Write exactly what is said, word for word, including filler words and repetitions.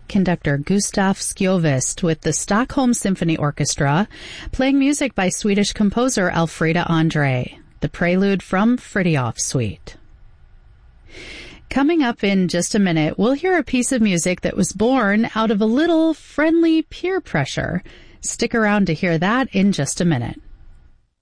conductor Gustav Sjöwist with the Stockholm Symphony Orchestra, playing music by Swedish composer Alfreda André, the prelude from Fritiof Suite. Coming up in just a minute, we'll hear a piece of music that was born out of a little friendly peer pressure. Stick around to hear that in just a minute.